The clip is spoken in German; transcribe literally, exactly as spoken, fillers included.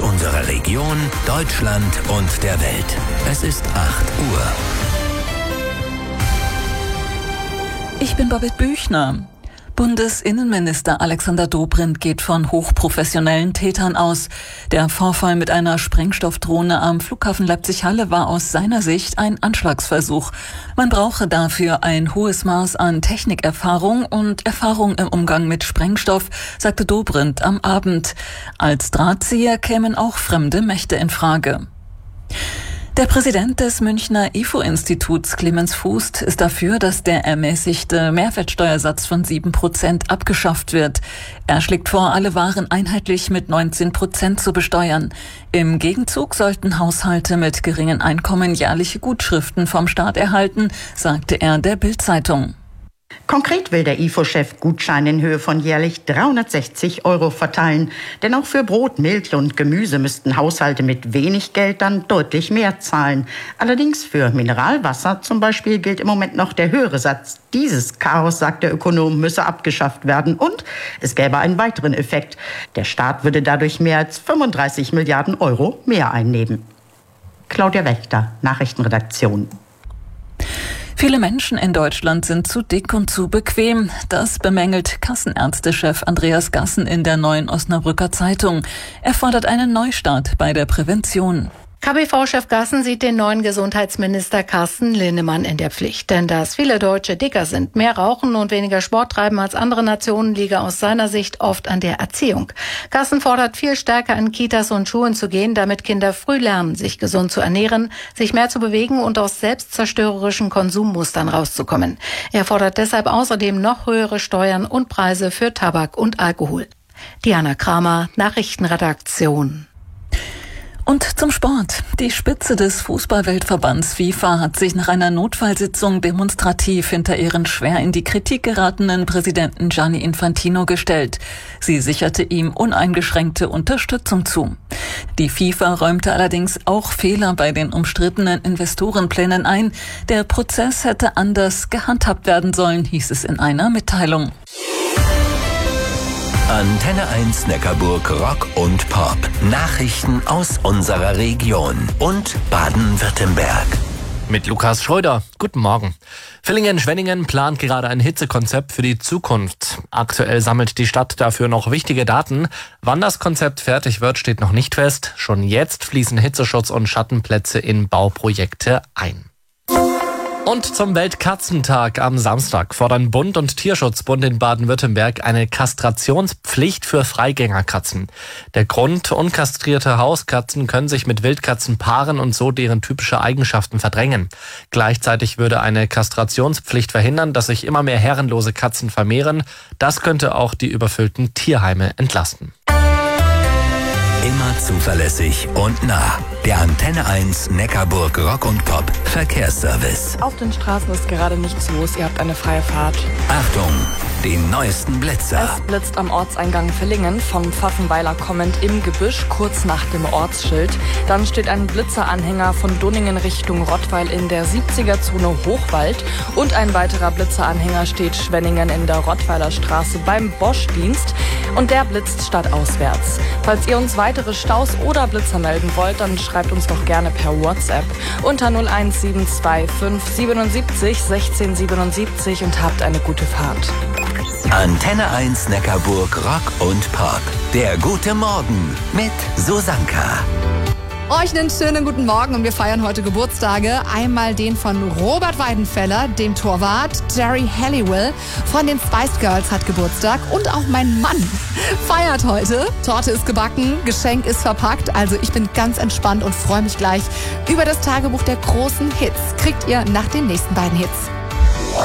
unserer Region, Deutschland und der Welt. Es ist acht Uhr. Ich bin Babette Büchner. Bundesinnenminister Alexander Dobrindt geht von hochprofessionellen Tätern aus. Der Vorfall mit einer Sprengstoffdrohne am Flughafen Leipzig-Halle war aus seiner Sicht ein Anschlagsversuch. Man brauche dafür ein hohes Maß an Technikerfahrung und Erfahrung im Umgang mit Sprengstoff, sagte Dobrindt am Abend. Als Drahtzieher kämen auch fremde Mächte in Frage. Der Präsident des Münchner I F O-Instituts, Clemens Fuß, ist dafür, dass der ermäßigte Mehrwertsteuersatz von sieben Prozent abgeschafft wird. Er schlägt vor, alle Waren einheitlich mit neunzehn Prozent zu besteuern. Im Gegenzug sollten Haushalte mit geringen Einkommen jährliche Gutschriften vom Staat erhalten, sagte er der Bild-Zeitung. Konkret will der I F O-Chef Gutscheine in Höhe von jährlich dreihundertsechzig Euro verteilen. Denn auch für Brot, Milch und Gemüse müssten Haushalte mit wenig Geld dann deutlich mehr zahlen. Allerdings für Mineralwasser zum Beispiel gilt im Moment noch der höhere Satz. Dieses Chaos, sagt der Ökonom, müsse abgeschafft werden. Und es gäbe einen weiteren Effekt. Der Staat würde dadurch mehr als fünfunddreißig Milliarden Euro mehr einnehmen. Claudia Wächter, Nachrichtenredaktion. Viele Menschen in Deutschland sind zu dick und zu bequem. Das bemängelt Kassenärztechef Andreas Gassen in der Neuen Osnabrücker Zeitung. Er fordert einen Neustart bei der Prävention. K B V-Chef Gassen sieht den neuen Gesundheitsminister Carsten Linnemann in der Pflicht. Denn dass viele Deutsche dicker sind, mehr rauchen und weniger Sport treiben als andere Nationen, liege aus seiner Sicht oft an der Erziehung. Gassen fordert, viel stärker in Kitas und Schulen zu gehen, damit Kinder früh lernen, sich gesund zu ernähren, sich mehr zu bewegen und aus selbstzerstörerischen Konsummustern rauszukommen. Er fordert deshalb außerdem noch höhere Steuern und Preise für Tabak und Alkohol. Diana Kramer, Nachrichtenredaktion. Und zum Sport. Die Spitze des Fußballweltverbands FIFA hat sich nach einer Notfallsitzung demonstrativ hinter ihren schwer in die Kritik geratenen Präsidenten Gianni Infantino gestellt. Sie sicherte ihm uneingeschränkte Unterstützung zu. Die FIFA räumte allerdings auch Fehler bei den umstrittenen Investorenplänen ein. Der Prozess hätte anders gehandhabt werden sollen, hieß es in einer Mitteilung. Antenne eins Neckarburg Rock und Pop. Nachrichten aus unserer Region und Baden-Württemberg. Mit Lukas Schröder. Guten Morgen. Villingen-Schwenningen plant gerade ein Hitzekonzept für die Zukunft. Aktuell sammelt die Stadt dafür noch wichtige Daten. Wann das Konzept fertig wird, steht noch nicht fest. Schon jetzt fließen Hitzeschutz und Schattenplätze in Bauprojekte ein. Und zum Weltkatzentag am Samstag fordern Bund und Tierschutzbund in Baden-Württemberg eine Kastrationspflicht für Freigängerkatzen. Der Grund: unkastrierte Hauskatzen können sich mit Wildkatzen paaren und so deren typische Eigenschaften verdrängen. Gleichzeitig würde eine Kastrationspflicht verhindern, dass sich immer mehr herrenlose Katzen vermehren. Das könnte auch die überfüllten Tierheime entlasten. Immer zuverlässig und nah. Der Antenne eins Neckarburg Rock und Pop Verkehrsservice. Auf den Straßen ist gerade nichts los. Ihr habt eine freie Fahrt. Achtung, die neuesten Blitzer. Es blitzt am Ortseingang Villingen vom Pfaffenweiler kommend im Gebüsch, kurz nach dem Ortsschild. Dann steht ein Blitzeranhänger von Dunningen Richtung Rottweil in der siebziger-Zone Hochwald. Und ein weiterer Blitzeranhänger steht Schwenningen in der Rottweiler Straße beim Bosch-Dienst. Und der blitzt stadtauswärts. Falls ihr uns weitere Staus oder Blitzer melden wollt, dann schreibt uns doch gerne per WhatsApp unter null eins sieben zwei fünf siebenundsiebzig sechzehn siebenundsiebzig und habt eine gute Fahrt. Antenne eins Neckarburg Rock und Pop. Der gute Morgen mit Susanka. Euch einen schönen guten Morgen und wir feiern heute Geburtstage. Einmal den von Robert Weidenfeller, dem Torwart. Jerry Halliwell von den Spice Girls hat Geburtstag und auch mein Mann feiert heute. Torte ist gebacken, Geschenk ist verpackt. Also ich bin ganz entspannt und freue mich gleich über das Tagebuch der großen Hits. Kriegt ihr nach den nächsten beiden Hits.